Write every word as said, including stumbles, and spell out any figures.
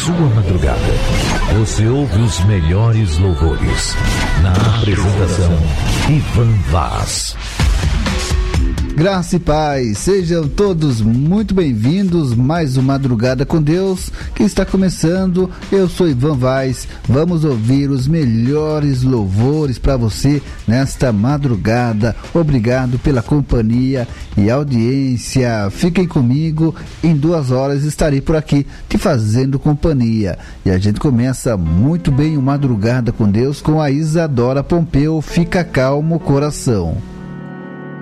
sua madrugada. Você ouve os melhores louvores. Na apresentação, Ivan Vaz. Graça e paz, sejam todos muito bem-vindos. Mais uma Madrugada com Deus que está começando. Eu sou Ivan Vaz. Vamos ouvir os melhores louvores para você nesta madrugada. Obrigado pela companhia e audiência. Fiquem comigo, em duas horas estarei por aqui te fazendo companhia. E a gente começa muito bem o Madrugada com Deus com a Isadora Pompeu. Fica calmo, coração.